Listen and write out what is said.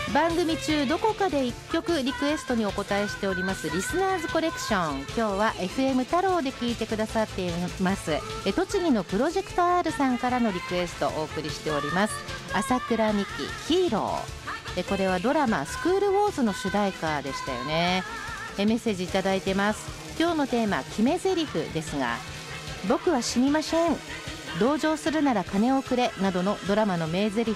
番組中どこかで1曲リクエストにお答えしておりますリスナーズコレクション、今日は FM 太郎で聞いてくださっています栃木のプロジェクト R さんからのリクエストをお送りしております。朝倉美希ヒーロー、これはドラマスクールウォーズの主題歌でしたよね。メッセージいただいてます。今日のテーマ決め台詞ですが、僕は死にません、同情するなら金をくれなどのドラマの名台詞